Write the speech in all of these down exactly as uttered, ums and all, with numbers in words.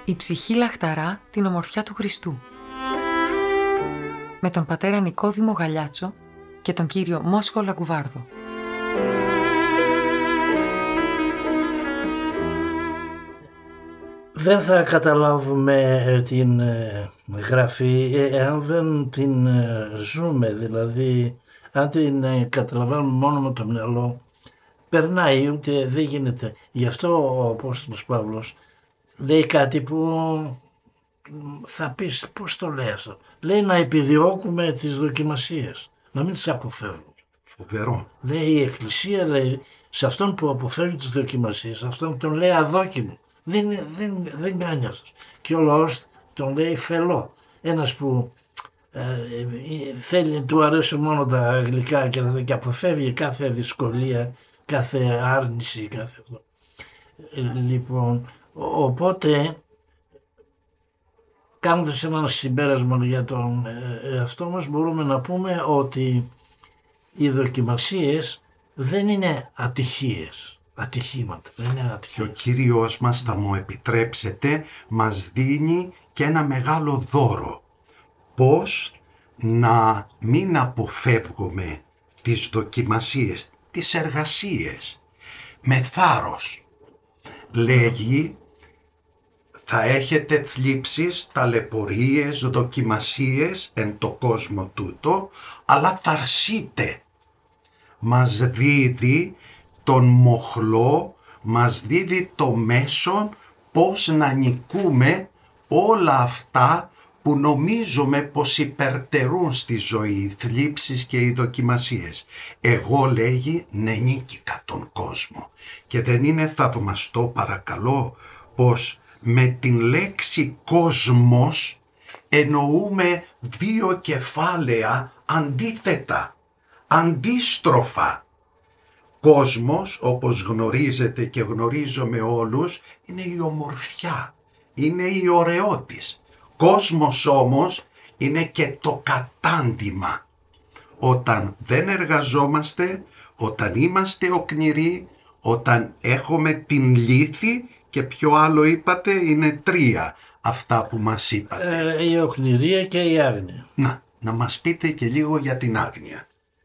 Η ψυχή λαχταρά την ομορφιά του Χριστού. Με τον πατέρα Νικόδημο Γαλιάτσο και τον κύριο Μόσχο Λαγκουβάρδο. Δεν θα καταλάβουμε την γραφή εάν δεν την ζούμε, δηλαδή αν την καταλαβαίνουμε μόνο με το μυαλό, περνάει, ούτε δεν γίνεται. Γι' αυτό ο Απόστολος Παύλος λέει κάτι που θα πεις πώς το λέει αυτό. Λέει να επιδιώκουμε τις δοκιμασίες, να μην τις αποφεύγουμε. Φοβερό. Λέει η Εκκλησία, λέει, σε αυτόν που αποφεύγει τις δοκιμασίες, αυτόν τον λέει αδόκιμο. Δεν, δεν, δεν κάνει αυτός. Και ο λαός τον λέει φελό. Ένας που ε, θέλει, του αρέσουν μόνο τα γλυκά και, και αποφεύγει κάθε δυσκολία, κάθε άρνηση, κάθε αυτό. Ε, λοιπόν, οπότε κάνοντας ένα συμπέρασμα για τον εαυτό μας, μπορούμε να πούμε ότι οι δοκιμασίες δεν είναι ατυχίες. Ατυχήματα. Δεν είναι ατυχίες. Και ο Κύριος μας, θα μου επιτρέψετε, μας δίνει και ένα μεγάλο δώρο. Πώς να μην αποφεύγουμε τις δοκιμασίες, τις εργασίες, με θάρρος. Λέγει, θα έχετε θλίψεις, ταλαιπωρίες, δοκιμασίες εν το κόσμο τούτο, αλλά θαρσείτε. Μας δίδει τον μοχλό, μας δίδει το μέσον πώς να νικούμε όλα αυτά που νομίζουμε πως υπερτερούν στη ζωή, οι θλίψεις και οι δοκιμασίες. Εγώ, λέγει, ναι, νίκηκα τον κόσμο. Και δεν είναι θαυμαστό, παρακαλώ, πως με την λέξη κόσμος εννοούμε δύο κεφάλαια αντίθετα, αντίστροφα. Κόσμος, όπως γνωρίζετε και γνωρίζουμε όλους, είναι η ομορφιά, είναι η ωραιότης. Κόσμος όμως είναι και το κατάντημα. Όταν δεν εργαζόμαστε, όταν είμαστε οκνηροί, όταν έχουμε την λύθη, και ποιο άλλο είπατε, είναι τρία αυτά που μας είπατε. Ε, η οκνηρία και η άγνοια. Να, να μας πείτε και λίγο για την άγνοια.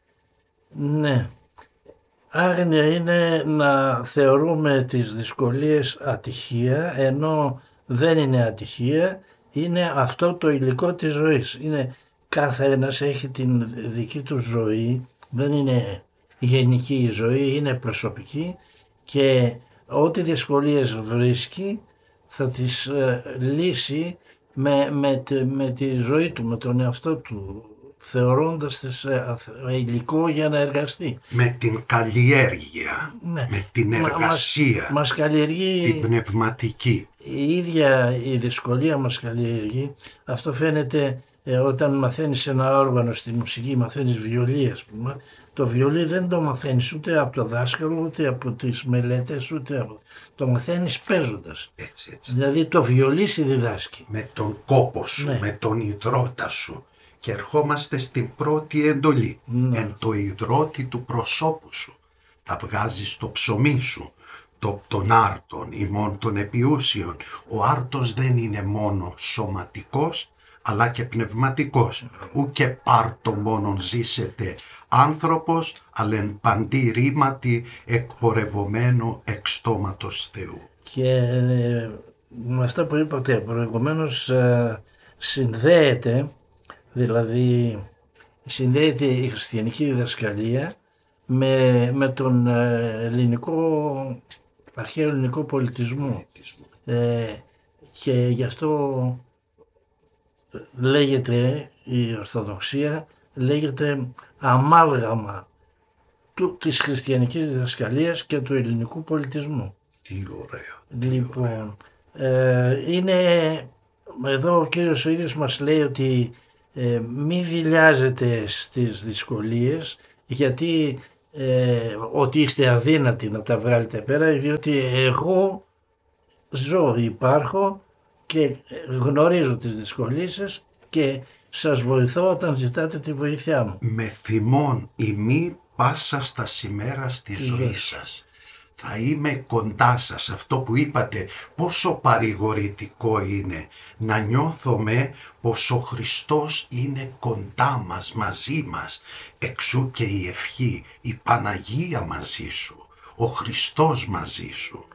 Ναι. Άγνοια είναι να θεωρούμε τις δυσκολίες ατυχία, ενώ δεν είναι ατυχία, είναι αυτό το υλικό της ζωής. Είναι, κάθε ένας έχει την δική του ζωή, δεν είναι γενική η ζωή, είναι προσωπική, και ό,τι δυσκολίες βρίσκει θα τις ε, λύσει με, με, με τη ζωή του, με τον εαυτό του, θεωρώντας τις ε, υλικό για να εργαστεί. Με την καλλιέργεια, ναι. με την εργασία, μας, μας καλλιεργεί, την πνευματική. Η ίδια η δυσκολία μας καλλιεργεί. Αυτό φαίνεται ε, όταν μαθαίνεις ένα όργανο στη μουσική, μαθαίνεις βιολί, ας πούμε. Το βιολί δεν το μαθαίνεις ούτε από το δάσκαλο, ούτε από τις μελέτες, ούτε από... το μαθαίνεις παίζοντας. Έτσι, έτσι. Δηλαδή το βιολί σε διδάσκει. Με τον κόπο σου, ναι. με τον ιδρώτα σου. Και ερχόμαστε στην πρώτη εντολή. Ναι. Εν το ιδρώτη του προσώπου σου. Θα βγάζεις το ψωμί σου. Το, τον άρτον, ημών των επιούσιων. Ο άρτος δεν είναι μόνο σωματικός, αλλά και πνευματικός. Ούκε πάρτο μόνον ζήσετε άνθρωπος, αλλά εν παντή ρήματι εκπορευωμένο εξ στόματος Θεού. Και ε, με αυτά που είπατε προηγουμένως ε, συνδέεται, δηλαδή συνδέεται η χριστιανική διδασκαλία με, με τον ελληνικό, αρχαίο ελληνικό πολιτισμό. Ε, και γι' αυτό λέγεται η Ορθοδοξία, λέγεται αμάλγαμα του, της χριστιανικής διδασκαλίας και του ελληνικού πολιτισμού. Τι ωραίο. Λοιπόν, ε, είναι, εδώ ο Κύριος ο ίδιος μας λέει ότι ε, μη δειλιάζετε στις δυσκολίες, γιατί ε, ότι είστε αδύνατοι να τα βγάλετε πέρα, διότι εγώ ζω, υπάρχω και γνωρίζω τις δυσκολίες σας και σας βοηθώ όταν ζητάτε τη βοήθειά μου. Με θυμών ημί πάσα στα σημέρα στη ζωή σας. θα είμαι κοντά σας. Αυτό που είπατε, πόσο παρηγορητικό είναι να νιώθουμε πως ο Χριστός είναι κοντά μας, μαζί μας. Εξού και η ευχή, η Παναγία μαζί σου, ο Χριστός μαζί σου.